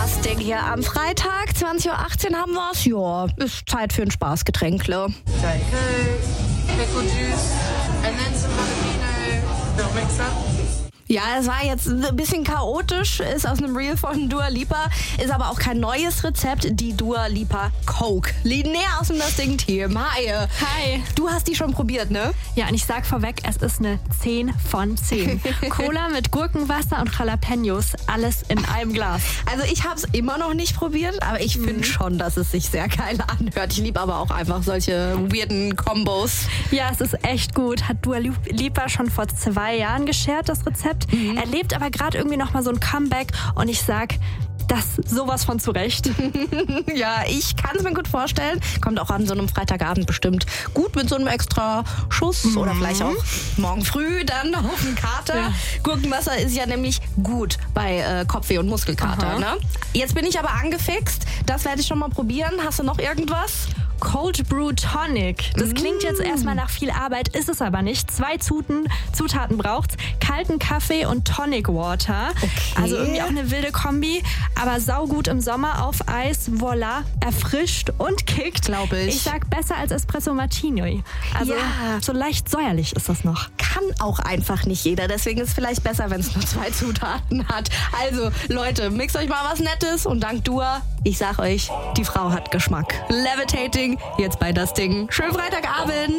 Das Ding hier am Freitag, 20.18 Uhr haben wir's. Ja, ist Zeit für ein Spaßgetränkle. Diet Coke, pickle juice, and then some jalapeno. Don't mix up. Ja, es war jetzt ein bisschen chaotisch, ist aus einem Reel von Dua Lipa, ist aber auch kein neues Rezept, die Dua Lipa Coke. Näher aus dem Das Ding-Team. Hi. Hi. Du hast die schon probiert, ne? Ja, und ich sag vorweg, es ist eine 10 von 10. Cola mit Gurkenwasser und Jalapenos, alles in einem Glas. Also ich habe es immer noch nicht probiert, aber ich finde schon, dass es sich sehr geil anhört. Ich liebe aber auch einfach solche weirden Kombos. Ja, es ist echt gut. Hat Dua Lipa schon vor 2 Jahren geshared, das Rezept. Erlebt aber gerade irgendwie nochmal so ein Comeback und ich sag, das sowas von zurecht. Ja, ich kann es mir gut vorstellen. Kommt auch an so einem Freitagabend bestimmt gut mit so einem extra Schuss oder vielleicht auch morgen früh dann auf den Kater. Ja. Gurkenwasser ist ja nämlich gut bei Kopfweh und Muskelkater. Ne? Jetzt bin ich aber angefixt. Das werde ich schon mal probieren. Hast du noch irgendwas? Cold Brew Tonic. Das klingt jetzt erstmal nach viel Arbeit, ist es aber nicht. 2 Zutaten braucht's. Kalten Kaffee und Tonic Water. Okay. Also irgendwie auch eine wilde Kombi, aber saugut im Sommer auf Eis. Voila, erfrischt und kickt. Glaube ich. Ich sag besser als Espresso Martini. Also Ja. so leicht säuerlich ist das noch. Kann auch einfach nicht jeder. Deswegen ist es vielleicht besser, wenn es nur 2 Zutaten hat. Also, Leute, mixt euch mal was Nettes und dank Dua, ich sag euch, die Frau hat Geschmack. Levitating, jetzt bei Das Ding. Schönen Freitagabend.